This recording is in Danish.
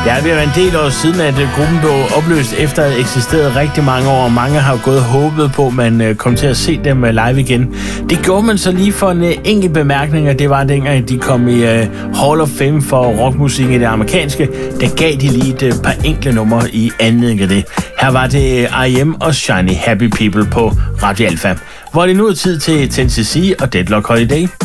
Ja, det er en del år siden, at gruppen blev opløst efter at have eksisteret rigtig mange år. Mange har gået og håbet på, at man kom til at se dem live igen. Det gjorde man så lige for en enkelt bemærkning, og det var dengang, de kom i Hall of Fame for rockmusik i det amerikanske. Der gav de lige et par enkle numre i anledning af det. Her var det R.E.M. og Shiny Happy People på Radio Alpha. Hvor det nu er tid til 10cc og Deadlock Holiday.